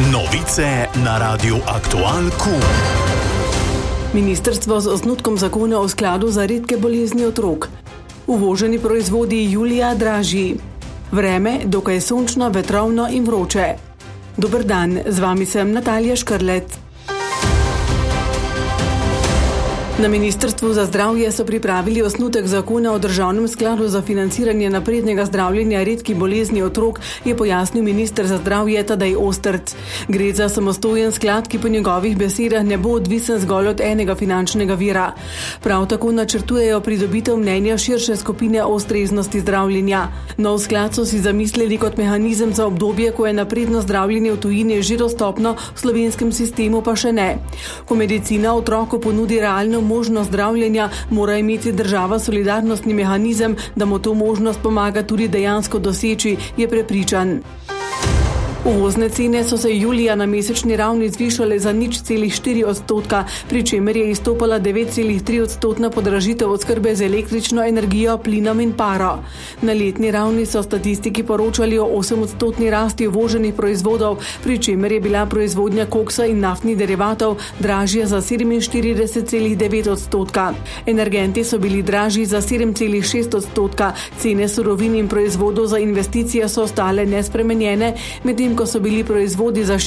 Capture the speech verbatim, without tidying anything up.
Novice na Radiu Aktual Q. Ministrstvo z osnutkom zakona o skladu za redke bolezni otrok. Uvoženi proizvodi julija dražji. Vreme dokaj sončno, vetrovno in vroče. Dober dan, z vami sem Natalija Škrlec. Na Ministrstvu za zdravje so pripravili osnutek zakona o državnem skladu za financiranje naprednega zdravljenja redkih bolezni otrok, je pojasnil minister za zdravje Tadej Ostrc. Gre za samostojen sklad, ki po njegovih besedah ne bo odvisen zgolj od enega finančnega vira. Prav tako načrtujejo pridobitev mnenja širše skupine o ustreznosti zdravljenja. Nov sklad so si zamislili kot mehanizem za obdobje, ko je napredno zdravljenje v tujini že dostopno, v slovenskem sistemu pa še ne. Ko medicina otroku ponudi realno možnost zdravljenja, mora imeti država solidarnostni mehanizem, da mu to možnost pomaga tudi dejansko doseči, je prepričan. Uvozne cene so se julija na mesečni ravni zvišale za nič celih štiri odstotka, pri čemer je izstopala devet celih tri odstotna podražitev oskrbe z električno energijo, plinom in paro. Na letni ravni so statistiki poročali o osem odstotni rasti uvoženih proizvodov, pri čemer je bila proizvodnja koksa in naftnih derivatov dražja za sedeminštirideset celih devet odstotka. Energenti so bili dražji za sedem celih šest odstotka, cene surovin in proizvodov za investicije so ostale nespremenjene, medtem ko so bili proizvodi za